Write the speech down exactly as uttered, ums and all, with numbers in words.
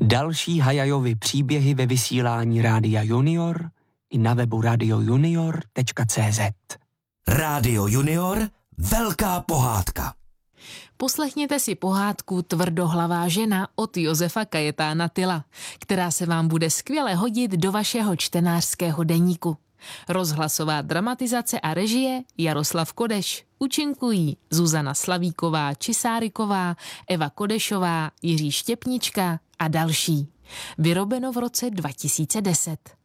Další Hayajovy příběhy ve vysílání Rádia Junior i na webu radio junior tečka cé zet. Rádio Junior, velká pohádka. Poslechněte si pohádku Tvrdohlavá žena od Josefa Kajetána Tyla, která se vám bude skvěle hodit do vašeho čtenářského deníku. Rozhlasová dramatizace a režie Jaroslav Kodeš. Účinkují Zuzana Slavíková Čisáriková, Eva Kodešová, Jiří Štěpnička a další. Vyrobeno v roce dva tisíce deset.